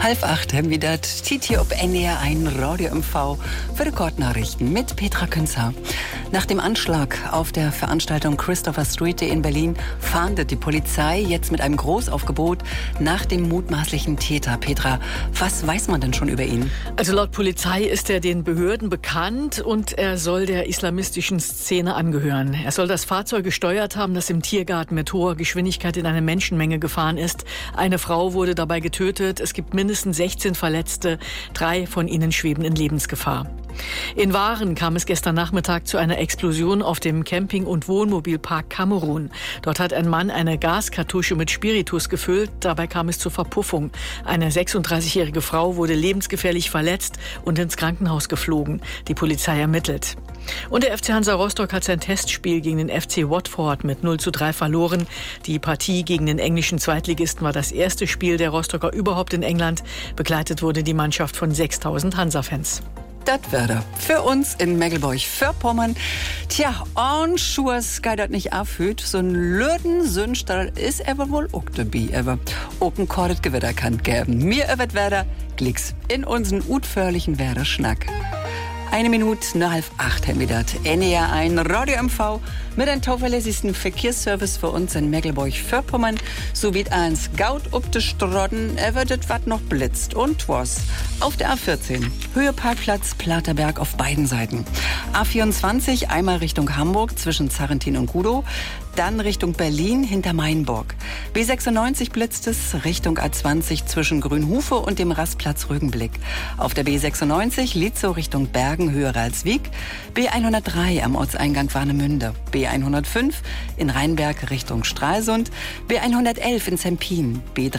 7:30 haben wir das Titi ob NDR ein Radio MV für die Kurznachrichten mit Petra Künzer. Nach dem Anschlag auf der Veranstaltung Christopher Street Day in Berlin fahndet die Polizei jetzt mit einem Großaufgebot nach dem mutmaßlichen Täter. Petra, was weiß man denn schon über ihn? Also laut Polizei ist er den Behörden bekannt und er soll der islamistischen Szene angehören. Er soll das Fahrzeug gesteuert haben, das im Tiergarten mit hoher Geschwindigkeit in eine Menschenmenge gefahren ist. Eine Frau wurde dabei getötet. Es gibt mindestens 16 Verletzte. 3 von ihnen schweben in Lebensgefahr. In Waren kam es gestern Nachmittag zu einer Explosion auf dem Camping- und Wohnmobilpark Kamerun. Dort hat ein Mann eine Gaskartusche mit Spiritus gefüllt. Dabei kam es zur Verpuffung. Eine 36-jährige Frau wurde lebensgefährlich verletzt und ins Krankenhaus geflogen. Die Polizei ermittelt. Und der FC Hansa Rostock hat sein Testspiel gegen den FC Watford mit 0:3 verloren. Die Partie gegen den englischen Zweitligisten war das erste Spiel der Rostocker überhaupt in England. Begleitet wurde die Mannschaft von 6.000 Hansa-Fans. Das wäre für uns in Mecklenburg-Vorpommern. Tja, und Schurs geht das nicht aufhüt. So ein Löden Sündstall ist aber wohl auch dabei. Aber auch ein kordet Gewitter kann geben. Mir wird Werder Glicks in unseren utförlichen Werder-Schnack. 1 Minute nach 7:30 haben wir das. NDR ein Radio MV mit einem zuverlässigsten Verkehrsservice für uns in Mecklenburg-Vorpommern. So wie eins Gaut ob de Strotten, wird das was noch blitzt. Und was? Auf der A14. Höheparkplatz Platerberg auf beiden Seiten. A24 einmal Richtung Hamburg zwischen Zarrentin und Gudow. Dann Richtung Berlin hinter Mainburg. B96 blitzt es Richtung A20 zwischen Grünhufe und dem Rastplatz Rügenblick. Auf der B96 Lietzow Richtung Bergen höher als Wieg. B103 am Ortseingang Warnemünde. B105 in Rheinberg Richtung Stralsund. B111 in Zempin.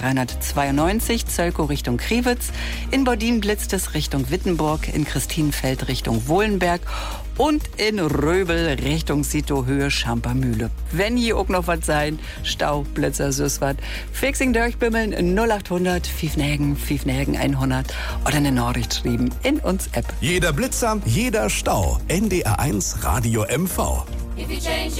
B392 Zölkow Richtung Kriwitz. In Bordin blitzt es Richtung Wittenburg. In Christinenfeld Richtung Wohlenberg. Und in Röbel Richtung Sito-Höhe Schampermühle. Wenn hier auch noch was sein, Stau, Blitzer, Süßwart, Fixing durchbimmeln 0800 5 100 oder eine Nachricht schreiben in uns App. Jeder Blitzer, jeder Stau. NDR1 Radio MV.